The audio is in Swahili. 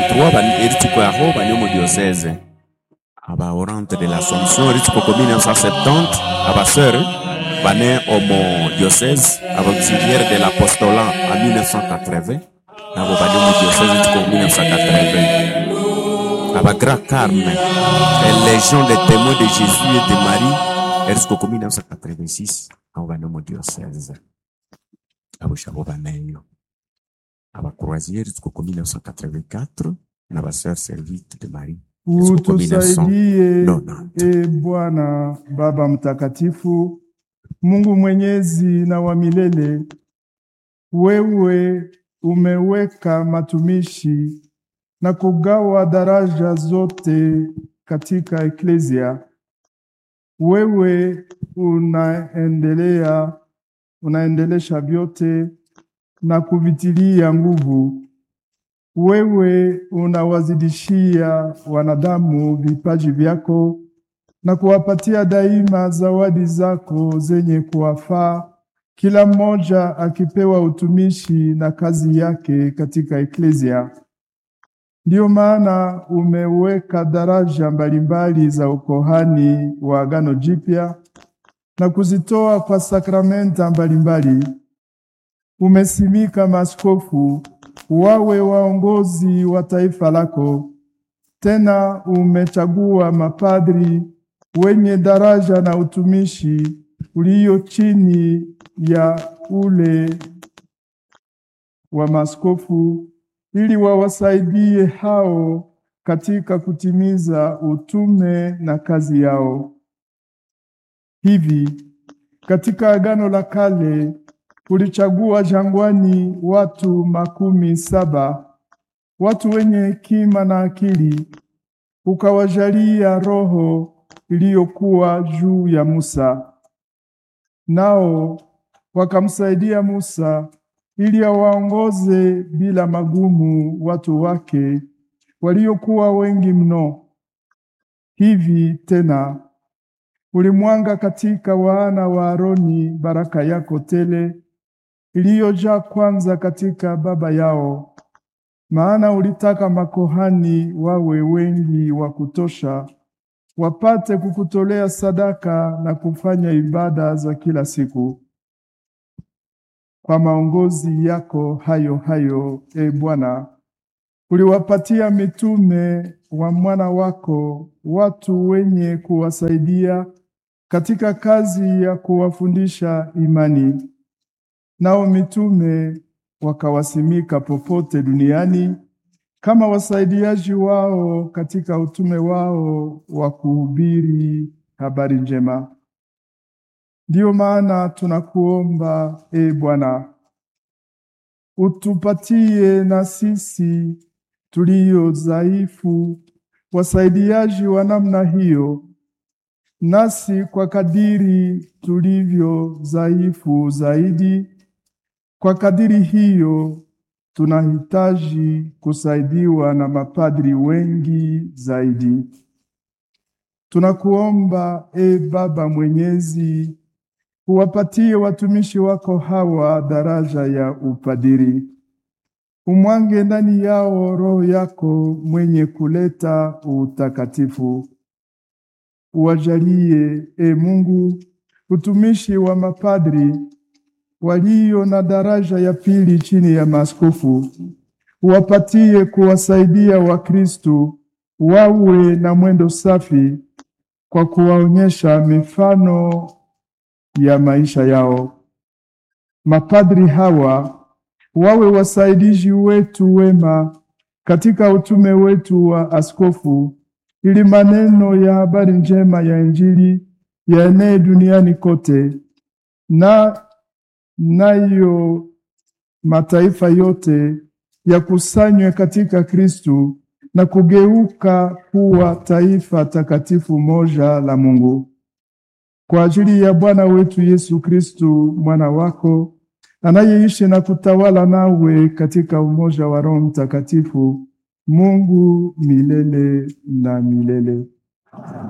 Trois eritiko aho bani mu diocèse. Aba orante de l'Assomption eritiko 1970 aba sœur bani homo diocèse aba auxiliaire de l'apostolat en 1980. Aba bani mu diocèse eritiko 1980. Aba Grand Carme et Légion des témoins de Jésus et de Marie eritiko 1986 aba bani mu diocèse. Aba shabo bani aba croisière tuko 1984 na ba sœur servite de Marie. Utusaidie Bwana Baba Mtakatifu, Mungu mwenyezi na wa milele. Wewe umeweka matumishi na kugawa daraja zote katika Eklesia. Wewe unaendelesha vyote na kuvitilia nguvu. Wewe unawazidishia wanadamu vipaji vyako na kuwapatia daima zawadi zako zenye kuwafaa, kila mmoja akipewa utumishi na kazi yake katika Eklesia. Ndio maana umeweka daraja mbalimbali za ukohani wa Agano Jipya na kuzitoa kwa sakramenta mbalimbali. Umesimika maaskofu wawe waongozi wa taifa lako. Tena umechagua mapadri wenye daraja na utumishi ulio chini ya ule wa maaskofu, ili wawasaidie hao katika kutimiza utume na kazi yao. Hivi katika Agano la Kale ulichagua jangwani watu 70, watu wenye hekima na akili, ukawajalia roho iliyokuwa juu ya Musa. Nao wakamsaidia Musa ili awaongoze bila magumu watu wake waliokuwa wengi mno. Hivi tena ulimwanga katika wana wa Aroni baraka yako tele, iliyojaa kwanza katika baba yao, maana ulitaka makohani wawe wengi wa kutosha, wapate kukutolea sadaka na kufanya ibada za kila siku. Kwa maongozi yako hayo, Bwana, uliwapatia mitume wa mwana wako watu wenye kuwasaidia katika kazi ya kuwafundisha imani. Nao mitume wakawasimika popote duniani kama wasaidiaji wao katika utume wao wa kuhubiri habari njema. Ndio maana tunakuomba, Bwana, utupatie na sisi tulio dhaifu wasaidiaji wa namna hiyo, nasi kwa kadiri tulivyo dhaifu zaidi, kwa kadiri hiyo tunahitaji kusaidiwa na mapadri wengi zaidi. Tunakuomba, Baba Mwenyezi, uwapatie watumishi wako hawa daraja ya upadiri. Umwange ndani yao roho yako mwenye kuleta utakatifu. Uwajalie, Mungu, utumishi wa mapadri walio na daraja ya pili chini ya maaskofu. Uwapatie kuwasaidia Wakristo wawe na mwendo safi kwa kuwaonyesha mifano ya maisha yao. Mapadri hawa wawe wasaidizi wetu wema katika utume wetu wa askofu, ili maneno ya habari njema ya Injili yaenee duniani kote, na nayo mataifa yote yakusanywe katika Kristo na kugeuka kuwa taifa takatifu moja la Mungu. Kwa ajili ya Bwana wetu Yesu Kristo, mwana wako, anayeishi na kutawala nawe katika umoja wa Roho Mtakatifu, Mungu milele na milele.